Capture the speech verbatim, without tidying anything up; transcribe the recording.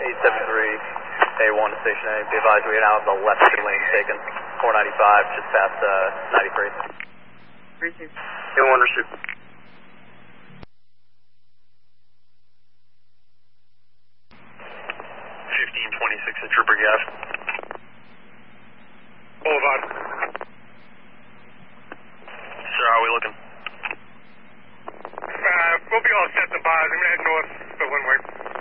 eight seven three, A one to station A. Be advised we are now have the left two lane taken. four ninety-five, just past uh, ninety-three. three two. A one receive. fifteen twenty-six at Trooper Gas. Boulevard. Sir, how are we looking? Uh, we'll be all set to bars. I'm going to head north for one way.